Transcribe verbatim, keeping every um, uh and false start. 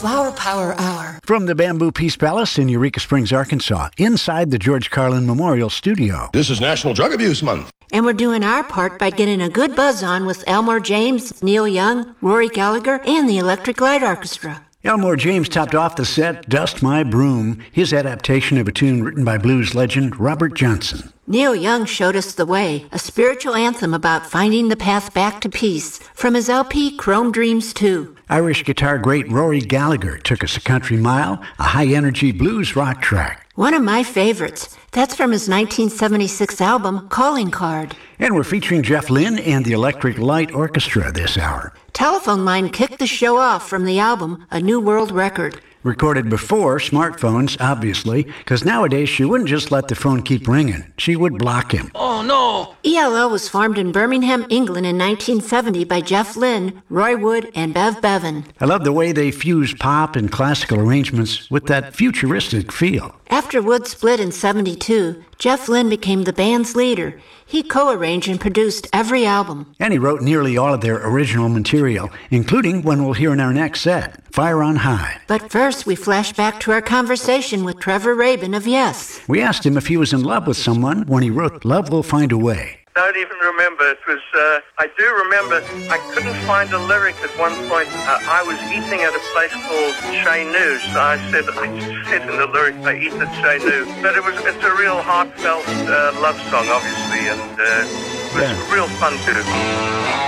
Flower Power Hour. From the Bamboo Peace Palace in Eureka Springs, Arkansas, inside the George Carlin Memorial Studio. This is National Drug Abuse Month. And we're doing our part by getting a good buzz on with Elmore James, Neil Young, Rory Gallagher, and the Electric Light Orchestra. Elmore James topped off the set Dust My Broom, his adaptation of a tune written by blues legend Robert Johnson. Neil Young showed us the way, a spiritual anthem about finding the path back to peace, from his L P Chrome Dreams two. Irish guitar great Rory Gallagher took us a country mile, a high-energy blues rock track. One of my favorites. That's from his nineteen seventy-six album, Calling Card. And we're featuring Jeff Lynne and the Electric Light Orchestra this hour. Telephone Line kicked the show off from the album, A New World Record. Recorded before smartphones, obviously, because nowadays she wouldn't just let the phone keep ringing. She would block him. Oh, no! E L O was formed in Birmingham, England in nineteen seventy by Jeff Lynne, Roy Wood, and Bev Bevan. I love the way they fuse pop and classical arrangements with that futuristic feel. After Wood split in seventy-two, Jeff Lynne became the band's leader. He co-arranged and produced every album. And he wrote nearly all of their original material, including one we'll hear in our next set, Fire on High. But first, we flash back to our conversation with Trevor Rabin of Yes. We asked him if he was in love with someone when he wrote Love Will Find a Way. Don't even remember. It was, uh, I do remember, I couldn't find a lyric at one point. Uh, I was eating at a place called Chez Nou, so I said, I just said in the lyric, I eat at Chez Nou. But it was, it's a real heartfelt uh, love song, obviously, and uh, it was Yeah. real fun to do.